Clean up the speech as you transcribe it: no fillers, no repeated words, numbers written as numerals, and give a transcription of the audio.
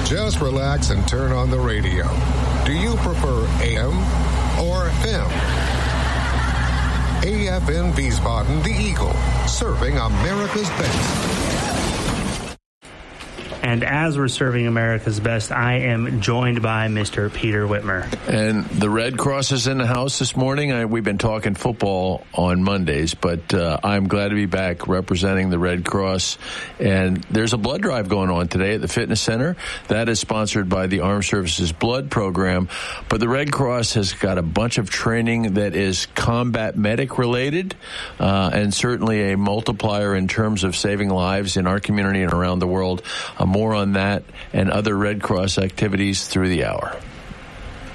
Just relax and turn on the radio. Do you prefer AM or FM? AFN Wiesbaden, the Eagle, serving America's best. And as we're serving America's best, I am joined by Mr. Peter Whitmer. And the Red Cross is in the house this morning. We've been talking football on Mondays, but I'm glad to be back representing the Red Cross. And there's a blood drive going on today at the fitness center. That is sponsored by the Armed Services Blood Program. But the Red Cross has got a bunch of training that is combat medic related, and certainly a multiplier in terms of saving lives in our community and around the world. More on that and other Red Cross activities through the hour.